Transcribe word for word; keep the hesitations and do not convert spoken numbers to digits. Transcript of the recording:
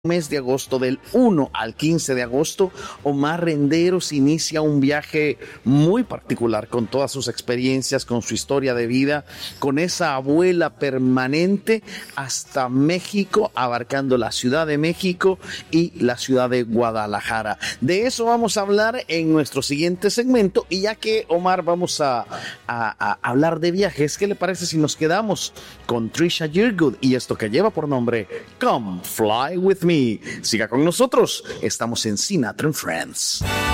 mes de agosto, del uno al quince de agosto, Omar Renderos inicia un viaje muy particular con todas sus experiencias, con su historia de vida, con esa abuela permanente hasta México, abarcando la Ciudad de México y la ciudad de Guadalajara. De eso vamos a hablar en nuestro siguiente segmento, y ya que Omar vamos a, a, a hablar de viajes, ¿qué le parece si nos quedamos con Trisha Yearwood y esto que lleva por nombre Come Fly With Me? Siga con nosotros, estamos en Sinatra and Friends.